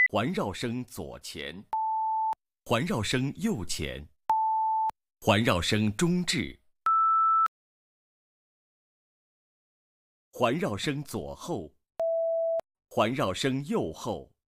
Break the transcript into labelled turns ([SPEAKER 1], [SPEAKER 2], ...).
[SPEAKER 1] 环绕声左前，环绕声右前，环绕声中置，环绕声左后，环绕声右后。